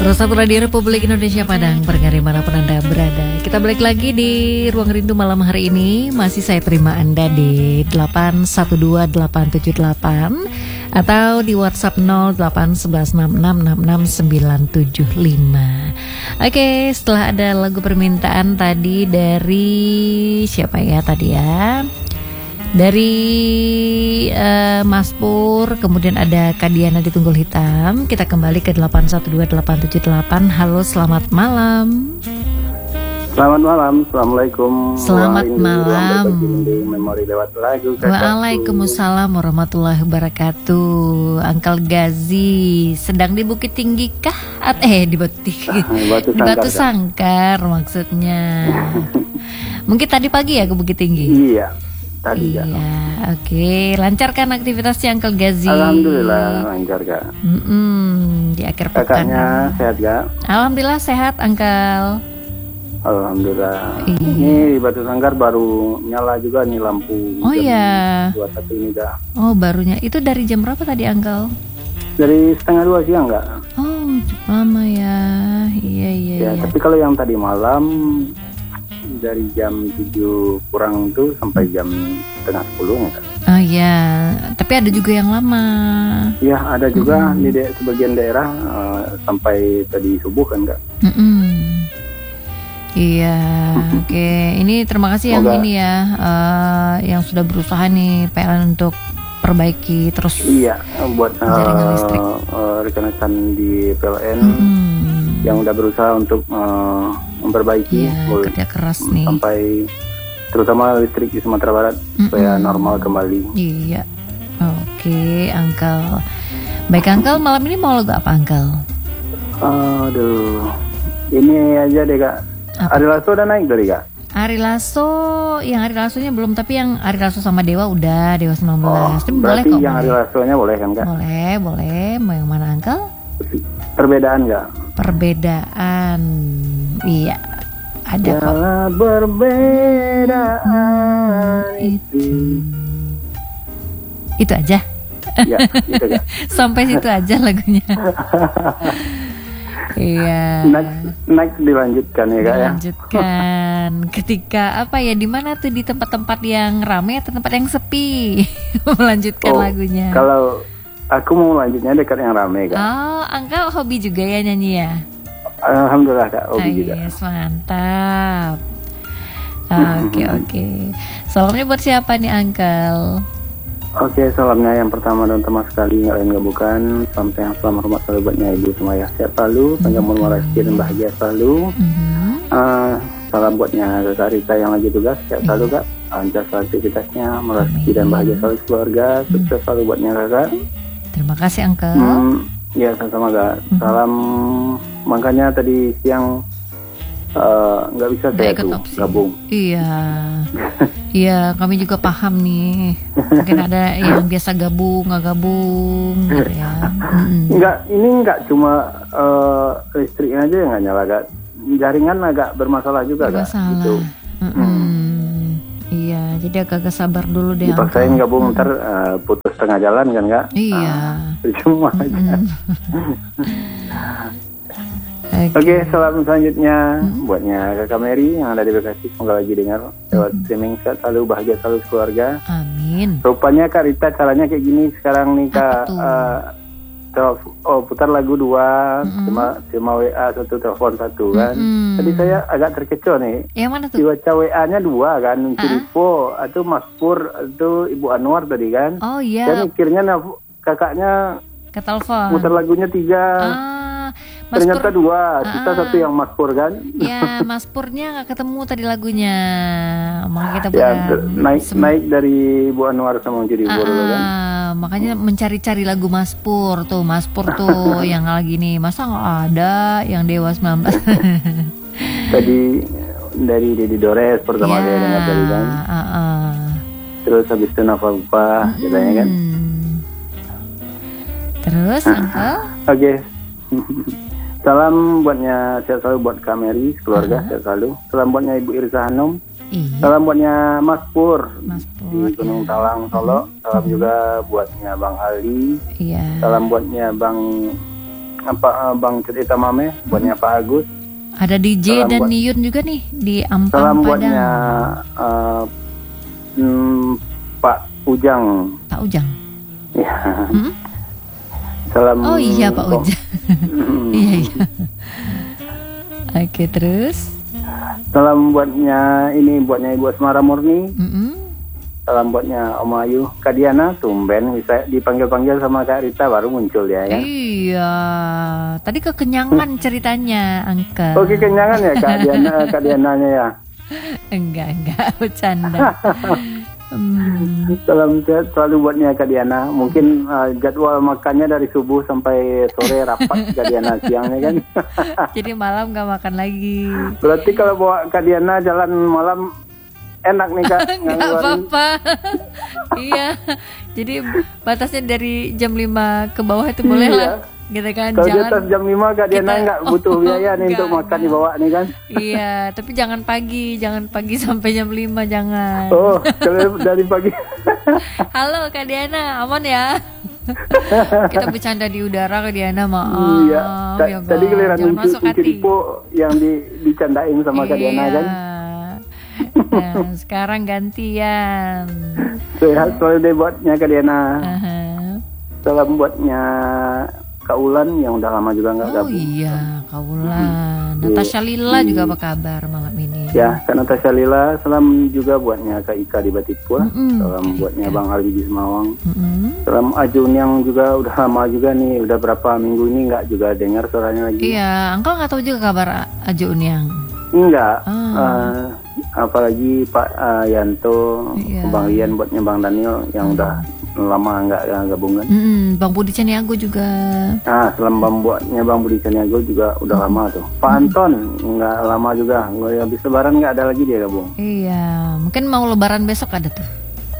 101 Radio Republik Indonesia Padang, pendengar dimanapun Anda berada. Kita balik lagi di Ruang Rindu malam hari ini. Masih saya terima Anda di 812878 atau di WhatsApp 0811666695. Oke, setelah ada lagu permintaan tadi dari siapa ya tadi ya? Dari Mas Pur, kemudian ada Kadiana di Tunggul Hitam. Kita kembali ke 812878. Halo, selamat malam. Selamat malam, assalamualaikum. Selamat malam. Memori lewat lagu. Waalaikumsalam warahmatullahi wabarakatuh. Uncle Gazi sedang di Bukit Tinggi kah? Di Batu Sangkar maksudnya. Mungkin tadi pagi ya ke Bukit Tinggi. Iya. Tadi iya, oke. Lancar kan aktivitasnya Uncle Gazi? Alhamdulillah lancar Kak. Di akhir pekan. Kakaknya sehat Kak? Alhamdulillah sehat Uncle. Alhamdulillah. Iya. Ini di Batu Sangkar baru nyala juga nih lampu. Oh iya. 21 ini Kak. Oh barunya. Itu dari jam berapa tadi Uncle? Dari 1:30 siang Kak. Oh cukup lama ya. Iya. Tapi kalau yang tadi malam dari jam 7 kurang itu sampai jam 9:30 Kak. Oh iya, tapi ada juga yang lama. Iya, ada juga di sebagian daerah sampai tadi subuh kan Kak. Iya, oke. Ini terima kasih yang ini ya, yang sudah berusaha nih PLN untuk perbaiki terus. Iya, buat jaringan listrik. rekan-rekan di PLN yang udah berusaha untuk memperbaiki, kerja keras nih sampai terutama listrik di Sumatera Barat supaya normal kembali. Iya, oke, Uncle. Baik Uncle, malam ini mau lagu apa Uncle? Aduh, ini aja deh Kak. Ari Lasso udah naik tadi Kak? Ari Lasso, yang Ari Lassonya belum, tapi yang Ari Lasso sama Dewa udah, Dewa 19. Berarti boleh kok. Yang Ari Lassonya boleh kan Kak? Boleh. Mau yang mana Uncle? Perbedaan Kak? Perbedaan, iya. Ada kok. Perbedaan itu aja. Ya, itu Kak. Sampai situ aja lagunya. Iya. Next dilanjutkan ya Kak ya. Dilanjutkan. Ketika apa ya, di mana tuh, di tempat-tempat yang ramai atau tempat yang sepi? Melanjutkan lagunya. Kalau aku mau lanjutnya dekat yang ramai Kak. Oh, Uncle hobi juga ya nyanyi ya? Alhamdulillah Kak, hobi juga. Yes, mantap. Oke. Salamnya buat siapa nih Uncle? Oke, salamnya yang pertama dan utama sekali nggak lain nggak bukan, sampai yang selamat hormat selalu buatnya Ibu Sumayah, sehat selalu, panjang umur rezeki dan bahagia selalu. Salam buatnya Kakak Rita yang lagi tugas, sehat selalu Kak, lancar selalu aktivitasnya, rezeki dan bahagia selalu keluarga, sukses selalu buatnya Kakak. Terima kasih Uncle. Ya sama-sama Kak. Salam, makanya tadi siang nggak bisa saya tuh gabung. Iya, kami juga paham nih. Mungkin ada yang biasa gabung, nggak gabung, gitu ya. Nggak cuma listriknya aja yang nggak nyala Kak. Jaringan agak bermasalah juga Kak. Gitu. Iya, jadi agak sabar dulu deh. Dipaksain gabung ntar putus tengah jalan kan Kak. Iya. Cuma aja. Oke, salam selanjutnya buatnya Kakak Mary yang ada di Bekasi, semoga lagi dengar lewat streaming, sehat selalu, bahagia selalu keluarga. Amin. Rupanya Kak Rita caranya kayak gini sekarang nih Kak. Putar lagu 2, cuma WA 1, telepon 1 kan. Tadi saya agak terkecoh nih. Yang mana tuh? Baca WA-nya 2 kan, Ciripo, atau Mas Pur, atau Ibu Anwar tadi kan. Oh iya. Saya mikirnya kakaknya ke telepon. Putar lagunya 3. Ternyata 2, kita 1 yang Mas Pur kan. Ya, Mas Purnya gak ketemu tadi lagunya. Makanya kita naik dari Bu Anwar sama Jadi kan. Makanya mencari-cari lagu Mas Pur tuh. Mas Pur tuh yang lagi nih. Masa gak ada yang Dewa 19? Tadi dari Dedi Dores pertama kali dengar tadi kan. Terus habis itu Nafa katanya kan. Terus Uncle? Oke. Salam buatnya, sehat selalu buat Kak Mary, keluarga, sehat selalu. Salam buatnya Ibu Irsa Hanum. Salam buatnya Mas Pur di Gunung Talang, Solo. Salam juga buatnya Bang Ali. Salam buatnya Bang Bang Cerita Mame, buatnya Pak Agus. Ada DJ Salam dan buat- Niyun juga nih di Ampang Salam Padang. buatnya Pak Ujang. Pak Ujang. Ya. Hmm? Salam. Oh iya Pak Ujang. Iya iya. Oke, terus. Salam buatnya buatnya Ibu Asmara Murni. Mm-mm. Salam buatnya Om Ayu. Kak Diana tumben bisa dipanggil-panggil sama Kak Rita baru muncul ya. Iya. Tadi kekenyangan ceritanya, Angka. Oke, kenyangan ya Kak Diananya ya. Enggak, bercanda. Salam sehat selalu buatnya Kak Diana. Mungkin jadwal makannya dari subuh sampai sore rapat Kak Diana siangnya kan. Jadi malam gak makan lagi. Berarti kalau bawa Kak Diana jalan malam enak nih Kak. Gak apa-apa. Iya. Jadi batasnya dari jam 5 ke bawah itu boleh Iya. lah. Gitu kan. Kalau di Jangan atas jam 5 Kak Diana nggak butuh biaya nih untuk makan dibawa nih kan. Iya, tapi jangan pagi sampai jam 5 jangan. Oh, kalau dari pagi. Halo Kak Diana, aman ya? Kita bercanda di udara Kak Diana, maaf. Iya. Ya, Tadi Bang. giliran Jangan masuk hati. Cipo yang dicandain sama Kak Diana kan. Nah, sekarang gantian. Sehat selalu deh buatnya Kak Diana. Aha. Salam buatnya Kak Ulan yang udah lama juga nggak Oh gabung. iya, Kaulan. Natasha Lila juga apa kabar malam ini? Ya, Kak Natasha Lila, salam juga buatnya Kak Ika di Batipua. Salam Kak buatnya Ika. Bang Ali di Semawang. Mm-mm. Salam Ajun yang juga udah lama juga nih, udah berapa minggu ini nggak juga dengar suaranya lagi. Iya, Angkel nggak tahu juga kabar Ajo Unyang. Enggak. Ah. Apalagi Pak Yanto, Iya. Bang Lian buatnya Bang Daniel yang udah lama nggak gabungan. Bang Budi Caniago juga. Salam buatnya Bang Budi Caniago juga udah lama tuh. Pak Anton nggak lama juga. Habis Lebaran nggak ada lagi dia gabung. Iya, mungkin mau Lebaran besok ada tuh.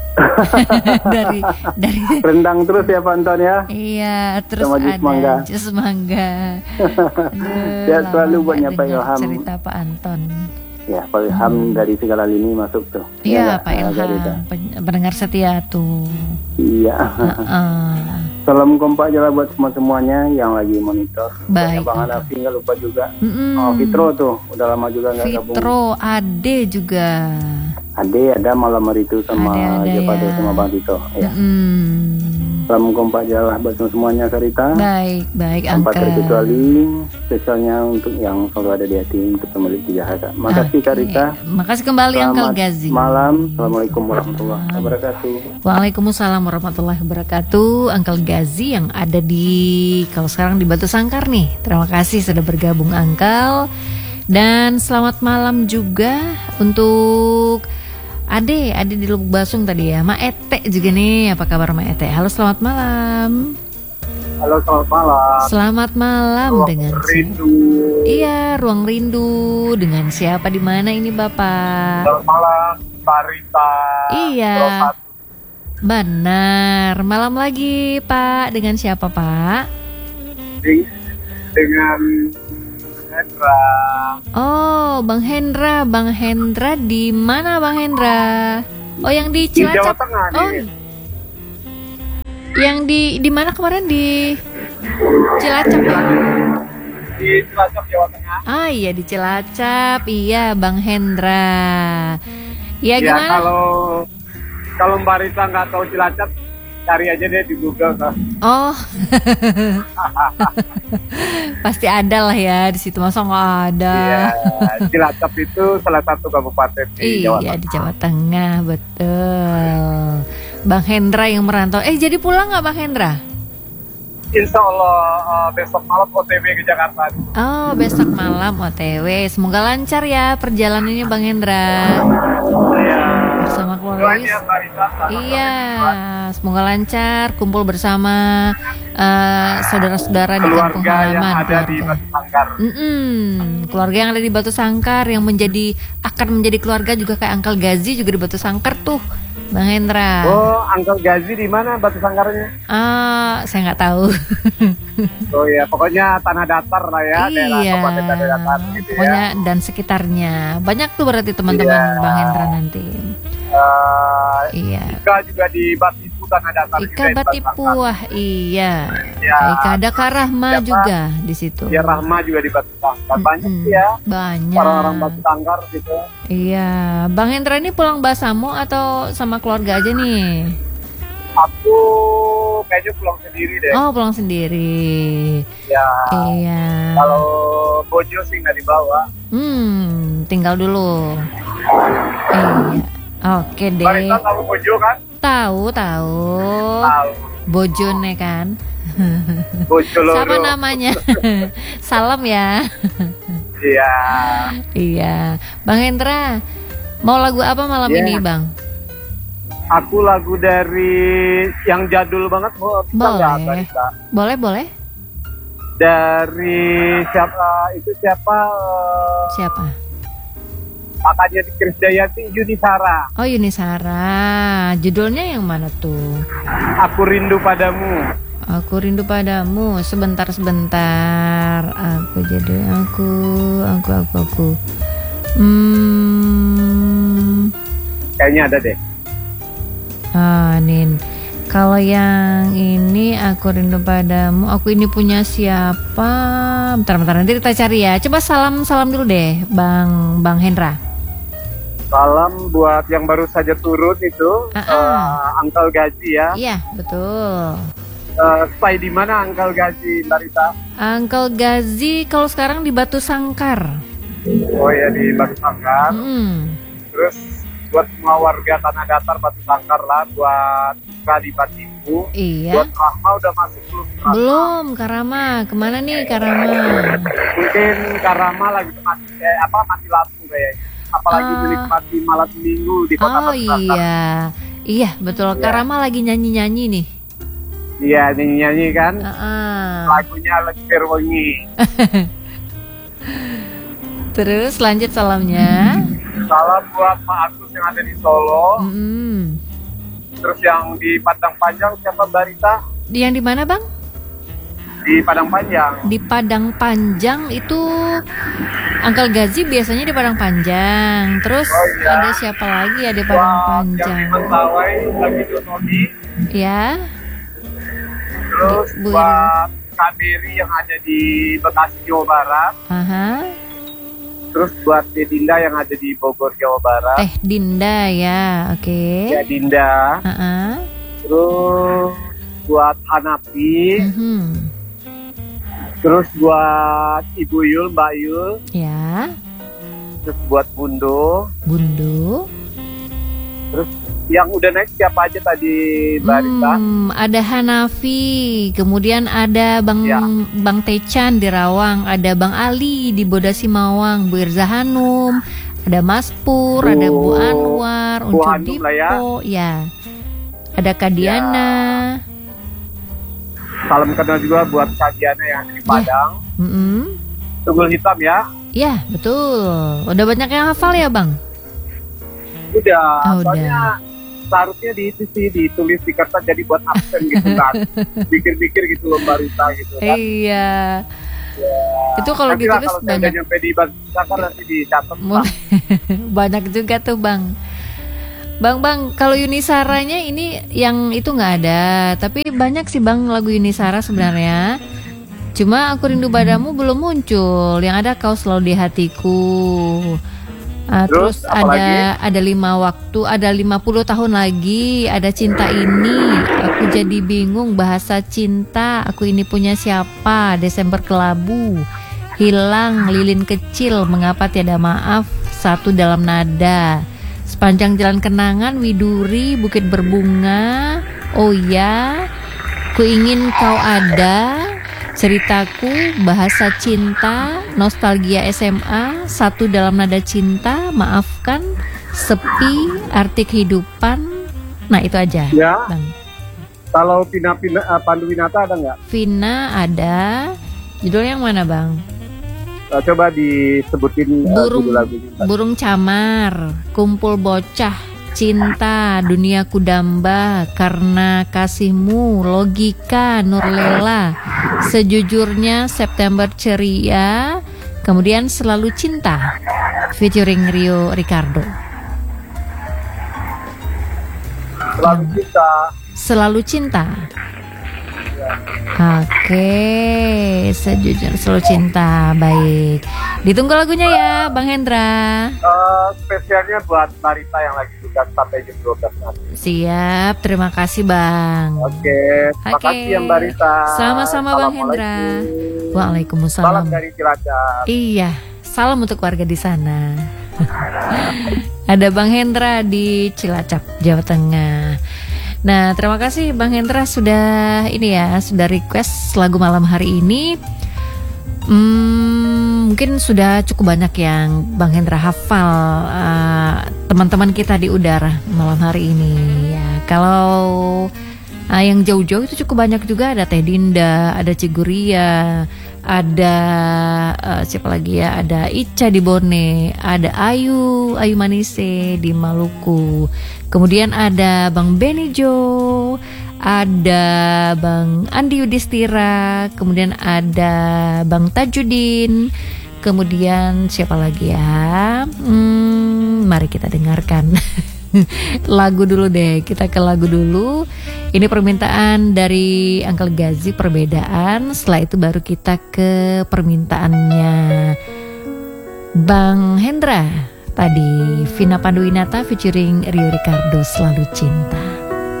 dari Rendang terus ya Pak Anton ya. Iya, terus Sama jus ada mangga. jus mangga. Aduh, Ya, selalu lama buatnya nggak Pak dengar Ilham. cerita Pak Anton. Ya, Pak Ilham dari segala lini masuk tuh. Iya, Ya, Pak Ilham, pendengar setia tuh. Iya. Heeh. Salam kompak jalan buat semuanya yang lagi monitor. Baik, Buatnya Bang Pak. Hanafi nggak lupa juga. Mm-mm. Oh, Fitro tuh udah lama juga nggak gabung. Fitro, Ade juga. Ade ada malam hari itu sama Ade siapa ya. tuh sama Bang Tito. Ya. Mm. Salam kompak jalan buat semuanya Karita. Baik, Tanpa Angka. terkecuali spesialnya untuk yang selalu ada di hati untuk pemilik Jakarta. Makasih Karita. Makasih kembali Angkel Selamat Gazi. malam. Assalamualaikum warahmatullahi wabarakatuh. Waalaikumsalam warahmatullahi wabarakatuh. Angkel Gazi yang ada kalau sekarang di Batu Sangkar nih. Terima kasih sudah bergabung Angkel. Dan selamat malam juga untuk Ade di Lubuk Basung tadi ya. Ma Ete juga nih. Apa kabar Ma Ete? Halo, selamat malam. Halo, selamat malam. Selamat malam dengan Rindu. Iya, Ruang Rindu dengan siapa di mana ini Bapak? Selamat malam, Karita. Iya. Benar. Malam lagi, Pak. Dengan siapa, Pak? Dengan Hendra. Oh, Bang Hendra di mana, Bang Hendra? Oh, yang di Di Jawa Cilacap. Tengah Oh. nih. Yang di mana kemarin di Cilacap ya? Di Cilacap, Jawa Tengah. Ah, iya di Cilacap. Iya, Bang Hendra. Ya, Ya, gimana? kalau Mbak Rita nggak tahu Cilacap, cari aja deh di Google. Oh, pasti ada lah ya di situ, masa nggak ada? Iya, Cilacap itu salah satu kabupaten di Jawa Iya Tengah. di Jawa Tengah, betul. Bang Hendra yang merantau. Jadi pulang nggak Bang Hendra? Insya Allah besok malam OTW ke Jakarta. Oh, besok malam OTW. Semoga lancar ya perjalanannya Bang Hendra. Iya. Bersama keluarga. Doanya Mbak Rita. Iya, semoga lancar kumpul bersama saudara-saudara di kampung Keluarga yang halaman. ada di Batu Sangkar. Keluarga yang ada di Batu Sangkar yang akan menjadi keluarga juga kayak Angkel Gazi juga di Batu Sangkar tuh, Bang Hendra. Oh, Angkel Gazi di mana Batu Sangkarnya? Saya nggak tahu. Oh ya, pokoknya tanah datar lah ya, daerah Iya, kabupaten tanah datar gitu pokoknya ya. dan sekitarnya banyak tuh berarti teman-teman Iya. Bang Hendra nanti. Iya. Ika juga di Batipu Tanah Datar. Ika Batipu, wah iya. Ya, Ika ada Kak Rahma juga di situ. Ya, Rahma juga di Batu Sangkar. Banyak sih ya. Banyak. Orang-orang Batu Sangkar gitu. Iya, Bang Hendra ini pulang Basamo atau sama keluarga aja nih? Aku kayaknya pulang sendiri deh. Oh, pulang sendiri. Ya. Iya. Kalau bojo sih nggak dibawa. Tinggal dulu. Iya. Oke deh. Marita tahu bojo kan? Tahu. Tahu. Bojone kan. Bojo loro. Siapa namanya? Salam ya. Iya. Iya. Bang Hendra, mau lagu apa malam ini, Bang? Aku lagu dari yang jadul banget, Boleh. Boleh. Dari siapa? Siapa? Kakaknya di Krisdayanti, Yuni Sara. Oh, Yuni Sara. Judulnya yang mana tuh? Aku Rindu Padamu. Aku rindu padamu. Sebentar. Aku jadi aku. Kayaknya ada deh. Nin. Kalau yang ini aku rindu padamu. Aku ini punya siapa? Bentar nanti kita cari ya. Coba salam dulu deh, Bang Hendra. Salam buat yang baru saja turun itu, Uncle Gaji ya. Iya, betul. Stay di mana Uncle Gaji, Marita? Uncle Gazi kalau sekarang di Batu Sangkar. Oh ya, di Batu Sangkar. Terus buat semua warga Tanah Datar Batu Sangkar lah, buat di Batipu. Iya. Buat Rahma udah masuk belum? Belum, Karama. Kemana nih Karama? Mungkin Karama lagi mati lampu kayaknya. Apalagi menikmati malam minggu di kota Batu Sangkar. Iya betul. Karama lagi nyanyi nih. Iya, nyanyi kan. Lagunya Lekir Wengi. Terus lanjut salamnya. Salam buat Pak Agus yang ada di Solo. Terus yang di Padang Panjang siapa, Barita? Yang di mana, Bang? Di Padang Panjang. Di Padang Panjang itu Uncle Gazi biasanya di Padang Panjang. Terus ada siapa lagi ya di Padang Panjang? Yang di Mentawai lagi Donobi. Ya. Terus buat Kak Mary yang ada di Bekasi, Jawa Barat. Terus buat Teh Dinda yang ada di Bogor, Jawa Barat. Teh Dinda ya, oke. Ya, Dinda. Terus buat Hanapi. Terus buat Ibu Yul, Mbak Yul. Ya. Terus buat Bundo. Terus yang udah naik siapa aja tadi, Barita? Ada Hanafi, kemudian ada Bang Tecan di Rawang, ada Bang Ali di Bodasi Mawang, Bu Irza Hanum, ada Mas Pur, ada Bu Anwar, Uncu Dipo, ya. Ada Kak Diana. Salam kenal juga buat Kak Diana yang di Padang. Tunggul Hitam ya. Ya, betul. Udah banyak yang hafal ya, Bang? Udah. Soalnya seharusnya ditulis di kertas jadi buat absen gitu kan. Pikir-pikir gitu loh, Barita gitu kan. Iya. Itu kalau ditulis kalau banyak. Nyampe di Batu Sangkar nanti dicatat. Banyak juga tuh, Bang. Bang, kalau Yuni Saranya ini yang itu nggak ada, tapi banyak sih Bang lagu Yuni Sara sebenarnya. Cuma Aku Rindu Padamu belum muncul. Yang ada Kau Selalu di Hatiku. Terus ada 5 waktu, ada 50 tahun lagi, ada Cinta Ini, Aku Jadi Bingung, Bahasa Cinta, Aku Ini Punya Siapa, Desember Kelabu, Hilang, Lilin Kecil, Mengapa Tiada Maaf, Satu Dalam Nada, Sepanjang Jalan Kenangan, Widuri, Bukit Berbunga, Oh Ya, Ku Ingin Kau Ada, Ceritaku, Bahasa Cinta, Nostalgia SMA, Satu Dalam Nada Cinta, Maafkan, Sepi, Arti Kehidupan. Nah itu aja ya, Bang. Kalau Pandu Winata ada nggak? Vina ada. Judulnya yang mana Bang? Coba disebutin judul lagunya. Burung Camar, Kumpul Bocah, Cinta, Dunia Kudamba, Karena Kasihmu, Logika, Nurlela, Sejujurnya, September Ceria, kemudian Selalu Cinta featuring Rio Ricardo. Selalu Cinta. Selalu Cinta. Oke, Sejujurnya Selalu Cinta. Baik, ditunggu lagunya ya Bang Hendra. Spesialnya buat Marita yang lagi tugas sampai jam 12 nanti. Siap, terima kasih Bang. Oke, terima kasih ya Mbak Rita. Sama-sama Bang Hendra. Waalaikumsalam. Salam dari Cilacap. Iya, salam untuk warga di sana. Ada Bang Hendra di Cilacap, Jawa Tengah. Nah, terima kasih Bang Hendra sudah sudah request lagu malam hari ini. Mungkin sudah cukup banyak yang Bang Hendra hafal, teman-teman kita di udara malam hari ini. Ya, kalau yang jauh-jauh itu cukup banyak juga, ada Teh Dinda, ada Ciguria, ada siapa lagi ya? Ada Ica di Bone, ada Ayu Manise di Maluku. Kemudian ada Bang Benny Jo, ada Bang Andi Yudhistira, kemudian ada Bang Tajudin, kemudian siapa lagi ya? Mari kita dengarkan lagu dulu deh, kita ke lagu dulu. Ini permintaan dari Uncle Gazi, Perbedaan. Setelah itu baru kita ke permintaannya Bang Hendra tadi, Vina Panduwinata featuring Rio Ricardo, Selalu Cinta.